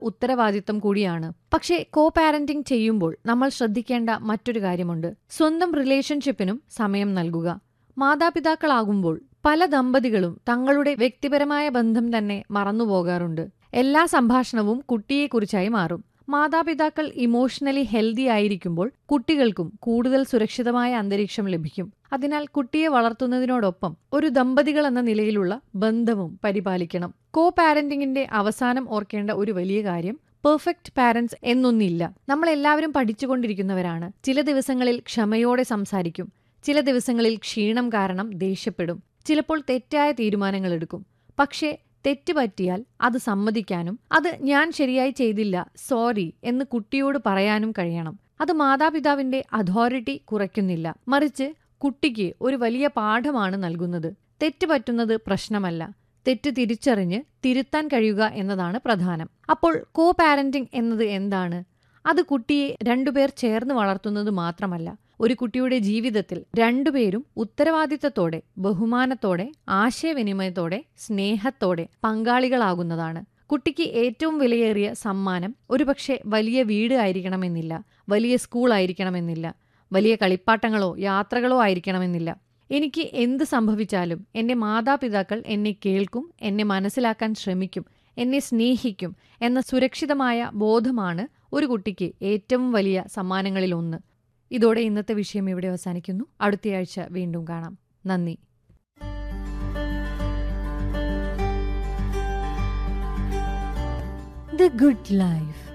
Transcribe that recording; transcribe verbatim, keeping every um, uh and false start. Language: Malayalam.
ഉത്തരവാദിത്തം കൂടിയാണ്. പക്ഷേ കോ പാരന്റിംഗ് ചെയ്യുമ്പോൾ നമ്മൾ ശ്രദ്ധിക്കേണ്ട മറ്റൊരു കാര്യമുണ്ട്. സ്വന്തം റിലേഷൻഷിപ്പിനും സമയം നൽകുക. മാതാപിതാക്കളാകുമ്പോൾ പല ദമ്പതികളും തങ്ങളുടെ വ്യക്തിപരമായ ബന്ധം തന്നെ മറന്നുപോകാറുണ്ട്. എല്ലാ സംഭാഷണവും കുട്ടിയെക്കുറിച്ചായി മാറും. മാതാപിതാക്കൾ ഇമോഷണലി ഹെൽത്തി ആയിരിക്കുമ്പോൾ കുട്ടികൾക്കും കൂടുതൽ സുരക്ഷിതമായ അന്തരീക്ഷം ലഭിക്കും. അതിനാൽ കുട്ടിയെ വളർത്തുന്നതിനോടൊപ്പം ഒരു ദമ്പതികൾ എന്ന നിലയിലുള്ള ബന്ധവും പരിപാലിക്കണം. കോ പാരന്റിംഗിന്റെ അവസാനം ഓർക്കേണ്ട ഒരു വലിയ കാര്യം, പെർഫെക്റ്റ് പാരന്റ്സ് എന്നൊന്നില്ല. നമ്മളെല്ലാവരും പഠിച്ചുകൊണ്ടിരിക്കുന്നവരാണ്. ചില ദിവസങ്ങളിൽ ക്ഷമയോടെ സംസാരിക്കും, ചില ദിവസങ്ങളിൽ ക്ഷീണം കാരണം ദേഷ്യപ്പെടും, ചിലപ്പോൾ തെറ്റായ തീരുമാനങ്ങൾ എടുക്കും. പക്ഷേ തെറ്റ് പറ്റിയാൽ അത് സമ്മതിക്കാനും അത് ഞാൻ ശരിയായി ചെയ്തില്ല, സോറി എന്ന് കുട്ടിയോട് പറയാനും കഴിയണം. അത് മാതാപിതാവിന്റെ അതോറിറ്റി കുറയ്ക്കുന്നില്ല, മറിച്ച് കുട്ടിക്ക് ഒരു വലിയ പാഠമാണ് നൽകുന്നത്. തെറ്റ് പറ്റുന്നത് പ്രശ്നമല്ല, തെറ്റ് തിരിച്ചറിഞ്ഞ് തിരുത്താൻ കഴിയുക എന്നതാണ് പ്രധാനം. അപ്പോൾ കോ പാരന്റിംഗ് എന്നത് എന്താണ്? അത് കുട്ടിയെ രണ്ടുപേർ ചേർന്ന് വളർത്തുന്നത് മാത്രമല്ല, ഒരു കുട്ടിയുടെ ജീവിതത്തിൽ രണ്ടുപേരും ഉത്തരവാദിത്തത്തോടെ, ബഹുമാനത്തോടെ, ആശയവിനിമയത്തോടെ, സ്നേഹത്തോടെ പങ്കാളികളാകുന്നതാണ്. കുട്ടിക്ക് ഏറ്റവും വിലയേറിയ സമ്മാനം ഒരുപക്ഷെ വലിയ വീട് ആയിരിക്കണമെന്നില്ല, വലിയ സ്കൂൾ ആയിരിക്കണമെന്നില്ല, വലിയ കളിപ്പാട്ടങ്ങളോ യാത്രകളോ ആയിരിക്കണമെന്നില്ല. എനിക്ക് എന്ത് സംഭവിച്ചാലും എൻ്റെ മാതാപിതാക്കൾ എന്നെ കേൾക്കും, എന്നെ മനസ്സിലാക്കാൻ ശ്രമിക്കും, എന്നെ സ്നേഹിക്കും എന്ന സുരക്ഷിതമായ ബോധമാണ് ഒരു കുട്ടിക്ക് ഏറ്റവും വലിയ സമ്മാനങ്ങളിലൊന്ന്. ഇതോടെ ഇന്നത്തെ വിഷയം ഇവിടെ അവസാനിക്കുന്നു. അടുത്തയാഴ്ച വീണ്ടും കാണാം. നന്ദി. The Good Life.